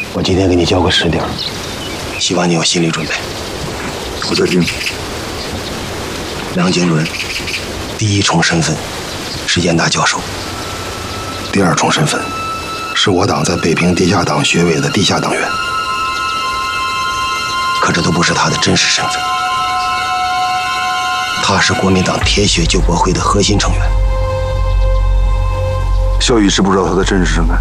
我今天给你交个实底儿，希望你有心理准备。 我在听。 梁经纶，第一重身份是燕大教授，第二重身份是我党在北平地下党学委的地下党员。可这都不是他的真实身份，他是国民党铁血救国会的核心成员。 肖玉知不知道他的真实身份？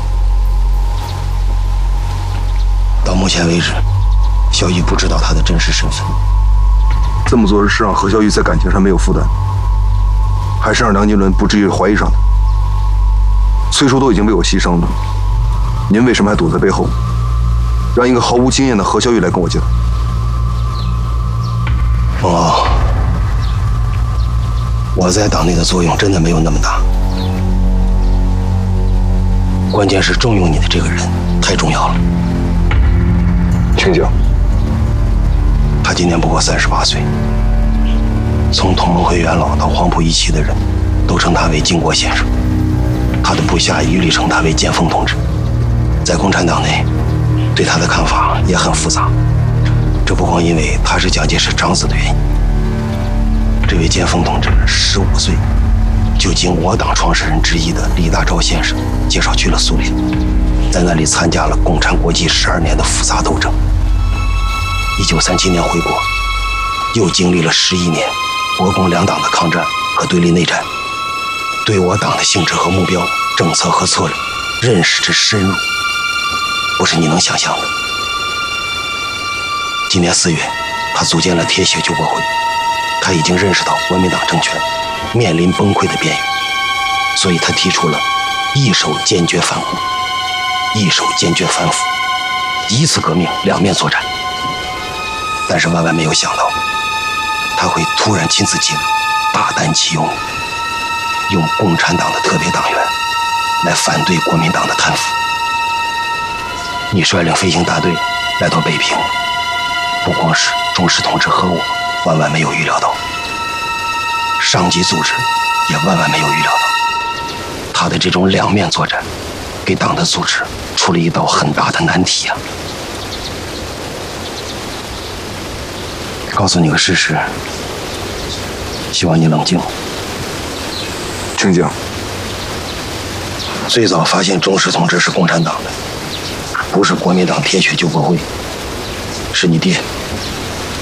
到目前为止，肖玉不知道他的真实身份。 这么做是让何肖玉在感情上没有负担，还是让梁经纶不至于怀疑上他？崔叔都已经为我牺牲了，您为什么还躲在背后，让一个毫无经验的何肖玉来跟我交谈？ 孟傲，我在党内的作用真的没有那么大，关键是重用你的这个人太重要了。 请讲。 他今年不过38岁，从同盟会元老到黄埔一期的人，都称他为靖国先生。他的部下一律称他为剑锋同志。在共产党内，对他的看法也很复杂。这不光因为他是蒋介石长子的原因。这位剑锋同志15岁，就经我党创始人之一的李大钊先生介绍去了苏联，在那里参加了共产国际12年的复杂斗争。1937年回国，又经历了11年国共两党的抗战和对立内战，对我党的性质和目标、政策和策略认识之深入，不是你能想象的。今年4月，他组建了铁血救国会，他已经认识到国民党政权面临崩溃的边缘，所以他提出了一手坚决反攻，一手坚决反腐，一次革命两面作战。但是万万没有想到，他会突然亲自介入，大胆启用你，用共产党的特别党员来反对国民党的贪腐。你率领飞行大队来到北平，不光是钟石同志和我万万没有预料到，上级组织也万万没有预料到，他的这种两面作战，给党的组织出了一道很大的难题啊！告诉你个事实，希望你冷静。 请讲。 最早发现钟石同志是共产党的，不是国民党铁血救国会，是你爹。